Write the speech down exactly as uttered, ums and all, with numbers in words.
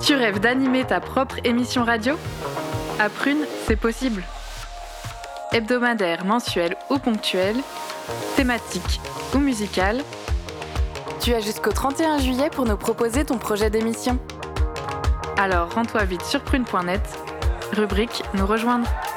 Tu rêves d'animer ta propre émission radio ? À Prune, c'est possible. Hebdomadaire, mensuel ou ponctuel, thématique ou musicale, tu as jusqu'au trente et un juillet pour nous proposer ton projet d'émission. Alors rends-toi vite sur prune point net, rubrique Nous rejoindre.